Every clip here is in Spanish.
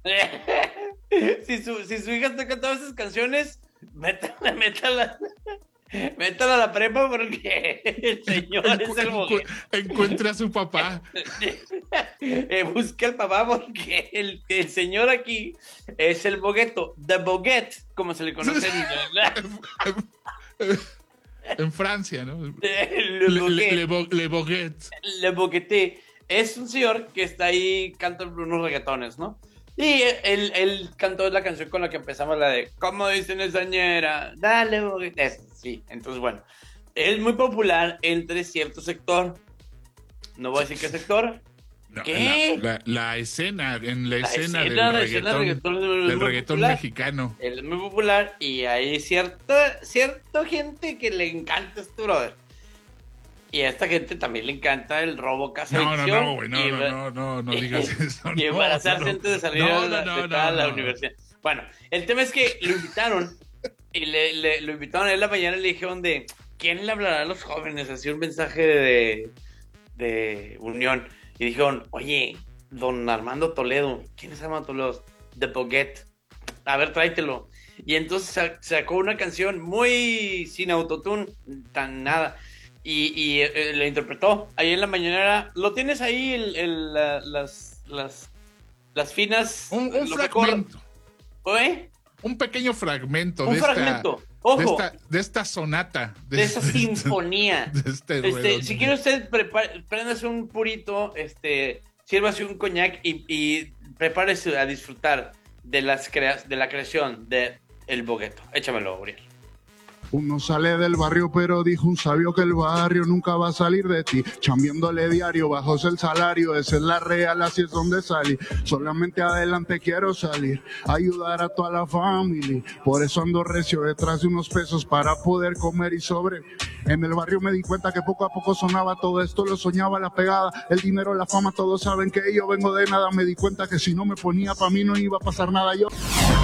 Si su hija está cantando esas canciones, métala, métala a la prepa porque el señor es el boguete. Encuentre a su papá. Busque al papá porque el señor aquí es el bogueto. The Boguette, como se le conoce en En Francia, ¿no? Le Boguet. Le Boguete es un señor que está ahí cantando unos reggaetones, ¿no? Y él cantó la canción con la que empezamos, la de ¿cómo dicen esa ñera? Dale, Boguete. Sí, entonces bueno, es muy popular entre cierto sector. No voy a decir qué sector. No, ¿Qué? la escena, en la escena del reggaetón es muy popular. mexicano. Él es muy popular y hay cierta gente que le encanta este brother. Y a esta gente también le encanta el robo casa No, güey, y no digas eso. y embarazarse antes de salir de la universidad. Bueno, el tema es que lo invitaron y lo invitaron a él la mañana y le dijeron de ¿quién le hablará a los jóvenes? Así un mensaje de unión. Y dijeron, oye, don Armando Toledo, ¿quién es Armando Toledo? The Boguette. A ver, tráetelo. Y entonces sacó una canción muy sin autotune, tan nada. Y lo interpretó ahí en la mañanera. Lo tienes ahí, las finas. Un fragmento. ¿Oye? Un pequeño fragmento. Un fragmento. Ojo. De esta sonata. De esa sinfonía. Si quiere usted, préndase un purito, sírvase un coñac y prepárese a disfrutar de la creación de El Bogueto. Échamelo, Uriel. Uno sale del barrio, pero dijo un sabio que el barrio nunca va a salir de ti. Chambiándole diario, bajos el salario, esa es la real, así es donde salí. Solamente adelante quiero salir, ayudar a toda la familia. Por eso ando recio detrás de unos pesos para poder comer y sobre. En el barrio me di cuenta que poco a poco sonaba todo esto, lo soñaba la pegada, el dinero, la fama, todos saben que yo vengo de nada. Me di cuenta que si no me ponía pa' mí no iba a pasar nada yo.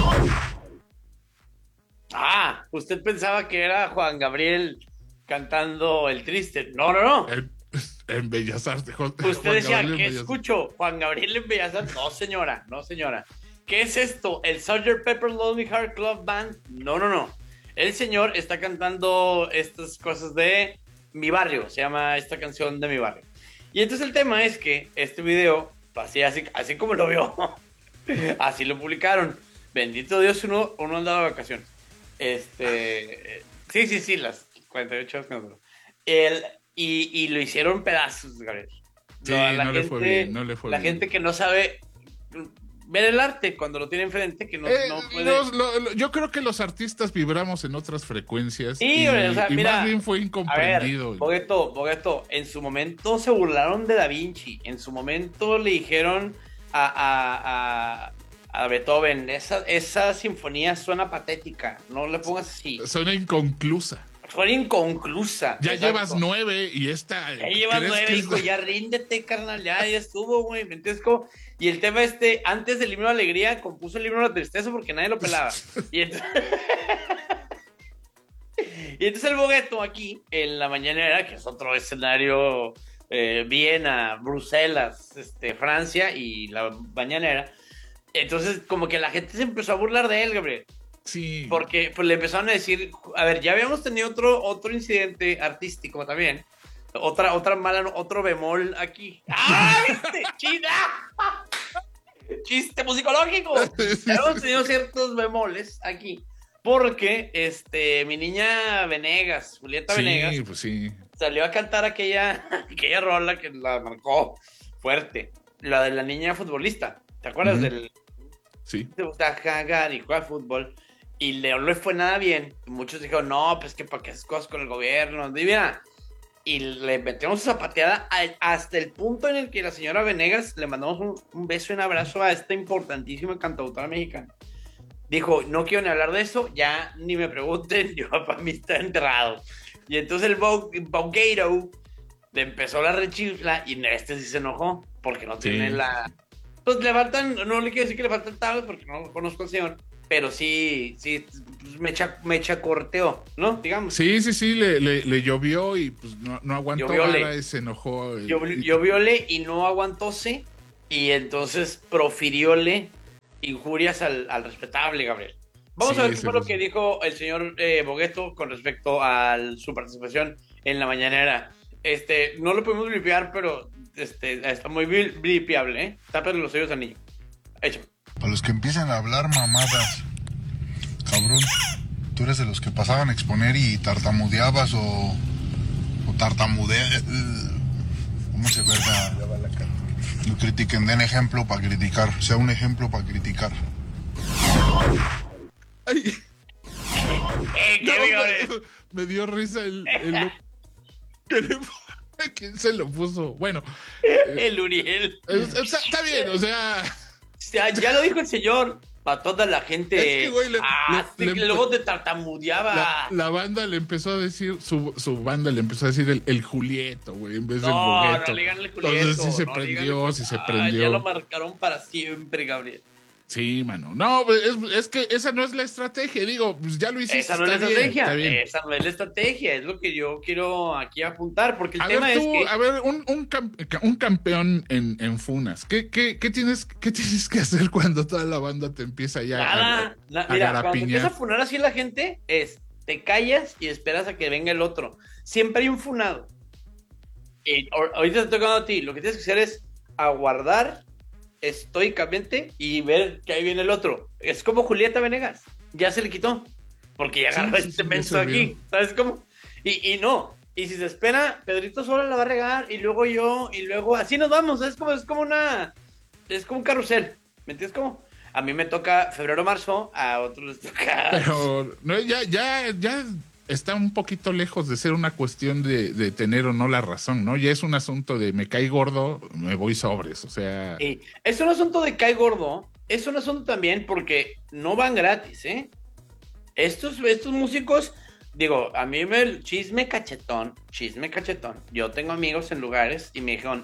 Ah, usted pensaba que era Juan Gabriel cantando El Triste. No. En Bellas Artes. Usted decía, ¿qué escucho? Juan Gabriel en Bellas Artes. No, señora. ¿Qué es esto? ¿El Sgt. Pepper Lonely Heart Club Band? No. El señor está cantando estas cosas de Mi Barrio. Se llama esta canción de Mi Barrio. Y entonces el tema es que este video, así como lo vio, así lo publicaron. Bendito Dios, uno andaba de vacaciones. Sí, las 48 horas que nos duró. Y lo hicieron pedazos, Gabriel. Sí, no le fue bien. La gente que no sabe ver el arte cuando lo tiene enfrente, que no puede... yo creo que los artistas vibramos en otras frecuencias. Sí, y mira, más bien fue incomprendido. A ver, Bogueto, en su momento se burlaron de Da Vinci. En su momento le dijeron a Beethoven, esa sinfonía suena patética, no le pongas así. Suena inconclusa. Ya exacto. Llevas 9 y esta... Ya llevas 9, hijo, ya ríndete, carnal, ya estuvo, güey. Y el tema antes del himno de la alegría, compuso el himno de la tristeza porque nadie lo pelaba. Y entonces el Bogueto aquí, en la mañanera, que es otro escenario, Viena, Bruselas, Francia y la mañanera. Entonces, como que la gente se empezó a burlar de él, Gabriel. Sí. Porque pues, le empezaron a decir, a ver, ya habíamos tenido otro incidente artístico también. Otro bemol aquí. ¡Ah, viste! ¡China! ¡Chiste musicológico! Ya habíamos tenido ciertos bemoles aquí. Porque, mi niña Venegas, Julieta Venegas, pues sí, salió a cantar aquella rola que la marcó fuerte. La de la niña futbolista. ¿Te acuerdas del... Sí. Te gusta cagar y jugar fútbol. Y no le fue nada bien. Muchos dijeron, no, pues que para qué haces cosas con el gobierno. Y mira, y le metemos esa pateada hasta el punto en el que la señora Venegas le mandamos un beso y un abrazo a esta importantísima cantautora mexicana. Dijo, no quiero ni hablar de eso, ya ni me pregunten, yo para mí está enterrado. Y entonces el Bogueto le empezó la rechifla y sí se enojó porque no tiene la... Pues le faltan, no le quiero decir que le faltan tablas porque no conozco al señor, pero sí, me chacorteó, ¿no? Digamos. Sí, le llovió y pues no aguantó nada y se enojó. Llovióle y no aguantóse, y entonces profirióle injurias al respetable, Gabriel. Vamos a ver qué fue lo que dijo el señor Bogueto con respecto a su participación en la mañanera. No lo podemos blipear, pero está muy blipeable, ¿eh? Tápale los oídos al niño. Échame. Para los que empiezan a hablar mamadas, cabrón, tú eres de los que pasaban a exponer y tartamudeabas o tartamudeas. ¿Cómo se verga? No critiquen, den ejemplo para criticar, sea un ejemplo para criticar. Ay. Me dio risa ¿quién se lo puso? Bueno. El Uriel. Está bien, o sea... Ya lo dijo el señor. Para toda la gente. Es que, güey, luego te tartamudeaba. La banda le empezó a decir, su banda le empezó a decir el Julieto, güey, en vez del Bogueto. No, díganle Julieto. Entonces sí se prendió, sí se prendió. Ya lo marcaron para siempre, Gabriel. Sí, mano. No, es que esa no es la estrategia. Digo, pues ya lo hiciste. Esa no es la estrategia. Esa no es la estrategia. Es lo que yo quiero aquí apuntar. Porque el tema es que. A ver, un campeón en Funas. ¿Qué tienes que hacer cuando toda la banda te empieza ya a mira, cuando te empieza a funar así la gente, te callas y esperas a que venga el otro. Siempre hay un funado. Ahorita te está tocando a ti. Lo que tienes que hacer es aguardar estoicamente y ver que ahí viene el otro. Es como Julieta Venegas, ya se le quitó porque ya agarró menso aquí, ¿sabes cómo? Y no, y si se espera, Pedrito solo la va a regar y luego yo, y luego así nos vamos. Es como un carrusel, ¿me entiendes cómo? A mí me toca febrero, marzo, a otros les toca... Pero no, ya está un poquito lejos de ser una cuestión de tener o no la razón, ¿no? Ya es un asunto de me cae gordo, me voy sobres, o sea... Es un asunto de cae gordo, es un asunto también porque no van gratis, ¿eh? Estos músicos, digo, a mí chisme cachetón, yo tengo amigos en lugares y me dijeron,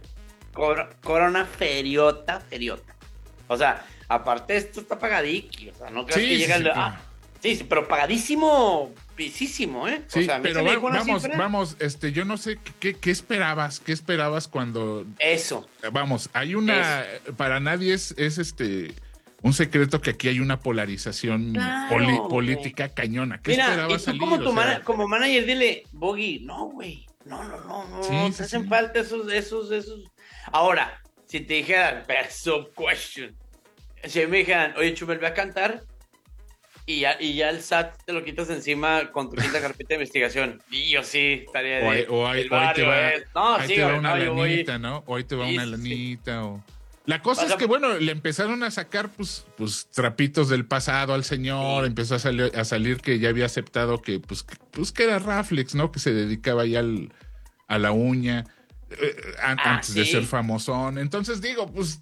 cobra una feriota. O sea, aparte esto está pagadiki, o sea, no creas que llega sí, pero pagadísimo, pisísimo, ¿eh? Sí, o sea, pero vamos, yo no sé qué esperabas cuando... Eso. Vamos, hay una... Eso. Para nadie es un secreto que aquí hay una polarización política cañona. ¿Qué esperabas salir? Como manager, dile, Boggy, no, güey, no, te hacen falta esos... Ahora, si te dijeran, question, si me dijeran, oye, Chumel, voy a cantar... Y ya el SAT te lo quitas encima con tu quinta carpeta de investigación. Y yo sí estaría de... Ahí te va una lanita, ¿no? O ahí te va una lanita. O... La cosa es que, bueno, le empezaron a sacar pues trapitos del pasado al señor. Sí. Empezó a salir que ya había aceptado que que era Raflex, ¿no? Que se dedicaba ya a la uña antes de ser famosón. Entonces digo, pues...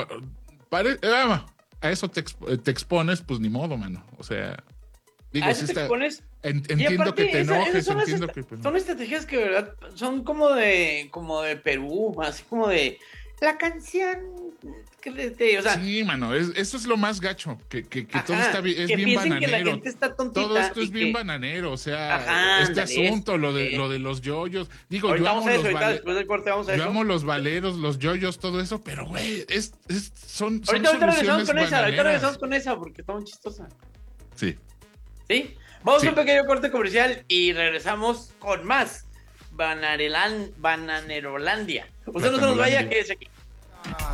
a eso te expones, pues ni modo, mano. O sea, digo, ¿a eso te expones? Entiendo aparte, que te enojes, entiendo que... Son estrategias que, ¿verdad? Son como de Perú, así como de la canción... o sea, sí, mano, eso es lo más gacho, que todo está bien, es bien bananero. Que la gente está tontita todo esto es bien bananero, o sea, asunto, lo de los yoyos. Digo, yo amo después del corte vamos a eso. Yo amo los valeros, los yoyos, todo eso, pero güey, son ahorita regresamos con esa, porque está muy chistosa. Sí. ¿Sí? Vamos a un pequeño corte comercial y regresamos con más Bananerolandia. Usted no se nos vaya, quédese aquí.